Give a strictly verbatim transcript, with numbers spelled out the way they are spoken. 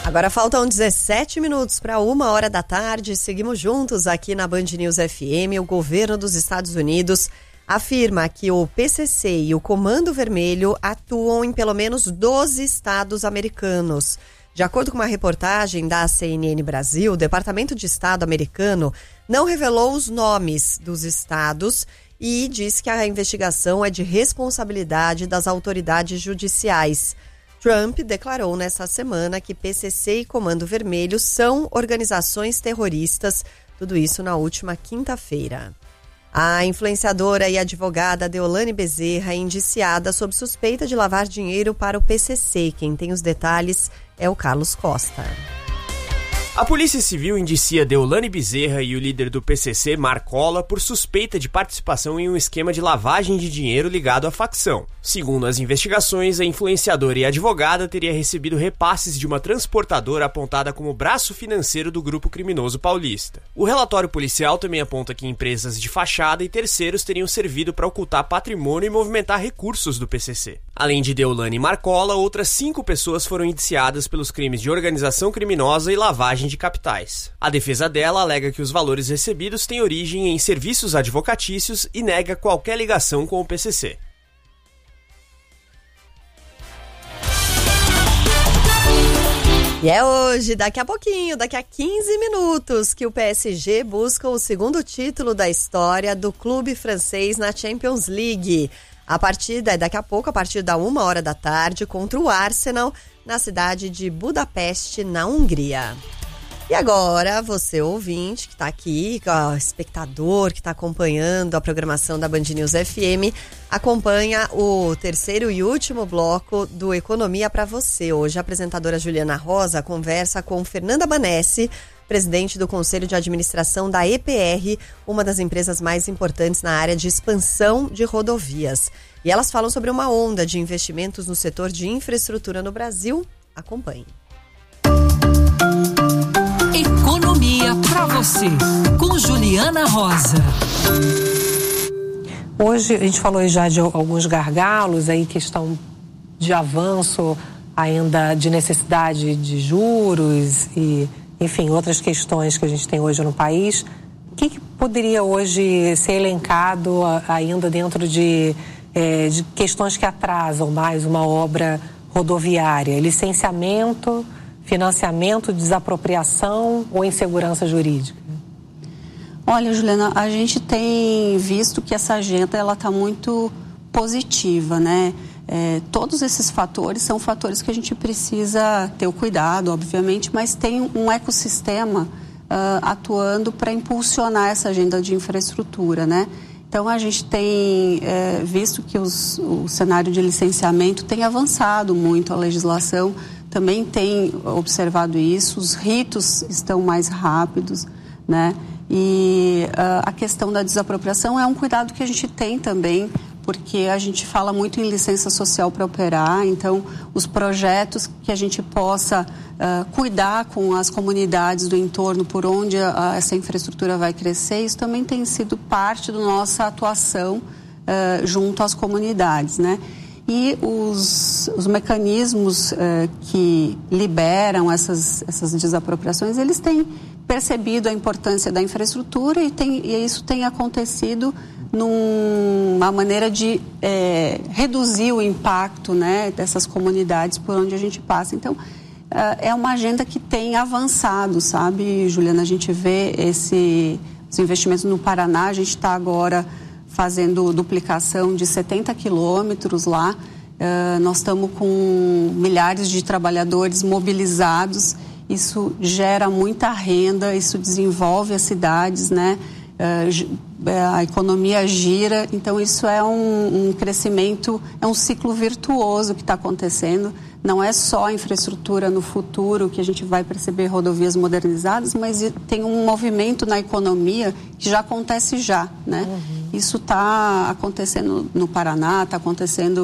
Agora faltam dezessete minutos para uma hora da tarde. Seguimos juntos aqui na Band News F M. O governo dos Estados Unidos afirma que o P C C e o Comando Vermelho atuam em pelo menos doze estados americanos. De acordo com uma reportagem da C N N Brasil, o Departamento de Estado americano não revelou os nomes dos estados e diz que a investigação é de responsabilidade das autoridades judiciais. Trump declarou nessa semana que P C C e Comando Vermelho são organizações terroristas, tudo isso na última quinta-feira. A influenciadora e advogada Deolane Bezerra é indiciada sob suspeita de lavar dinheiro para o P C C. Quem tem os detalhes é o Carlos Costa. A Polícia Civil indicia Deolane Bezerra e o líder do P C C, Marcola, por suspeita de participação em um esquema de lavagem de dinheiro ligado à facção. Segundo as investigações, a influenciadora e advogada teria recebido repasses de uma transportadora apontada como braço financeiro do grupo criminoso paulista. O relatório policial também aponta que empresas de fachada e terceiros teriam servido para ocultar patrimônio e movimentar recursos do P C C. Além de Deolane e Marcola, outras cinco pessoas foram indiciadas pelos crimes de organização criminosa e lavagem de capitais. A defesa dela alega que os valores recebidos têm origem em serviços advocatícios e nega qualquer ligação com o P C C. E é hoje, daqui a pouquinho, daqui a quinze minutos, que o P S G busca o segundo título da história do clube francês na Champions League. A partida é daqui a pouco, a partir da uma hora da tarde, contra o Arsenal, na cidade de Budapeste, na Hungria. E agora, você ouvinte que está aqui, ó, espectador que está acompanhando a programação da Band News F M, acompanha o terceiro e último bloco do Economia para Você. Hoje a apresentadora Juliana Rosa conversa com Fernanda Banesi, presidente do Conselho de Administração da E P R, uma das empresas mais importantes na área de expansão de rodovias. E elas falam sobre uma onda de investimentos no setor de infraestrutura no Brasil. Acompanhe. Economia para você, com Juliana Rosa. Hoje a gente falou já de alguns gargalos, aí questão de avanço ainda de necessidade de juros e, enfim, outras questões que a gente tem hoje no país. O que, que poderia hoje ser elencado ainda dentro de, é, de questões que atrasam mais uma obra rodoviária? Licenciamento, financiamento, desapropriação ou insegurança jurídica? Olha, Juliana, a gente tem visto que essa agenda ela está muito positiva, né? É, todos esses fatores são fatores que a gente precisa ter o cuidado, obviamente, mas tem um ecossistema uh, atuando para impulsionar essa agenda de infraestrutura, né? Então, a gente tem é, visto que os, o cenário de licenciamento tem avançado muito, a legislação também tem observado isso, os ritos estão mais rápidos, né? E uh, a questão da desapropriação é um cuidado que a gente tem também, porque a gente fala muito em licença social para operar, então os projetos que a gente possa uh, cuidar com as comunidades do entorno por onde a, a, essa infraestrutura vai crescer, isso também tem sido parte da nossa atuação uh, junto às comunidades, né? E os, os mecanismos uh, que liberam essas, essas desapropriações, eles têm percebido a importância da infraestrutura e, tem, e isso tem acontecido numa maneira de é, reduzir o impacto, né, dessas comunidades por onde a gente passa. Então, é uma agenda que tem avançado, sabe, Juliana? A gente vê esse, os investimentos no Paraná, a gente está agora fazendo duplicação de setenta quilômetros lá. Uh, nós estamos com milhares de trabalhadores mobilizados. Isso gera muita renda, isso desenvolve as cidades, né? Uh, a economia gira, então isso é um, um crescimento, é um ciclo virtuoso que está acontecendo. Não é só a infraestrutura no futuro que a gente vai perceber rodovias modernizadas, mas tem um movimento na economia que já acontece já, né? Uhum. Isso está acontecendo no Paraná, está acontecendo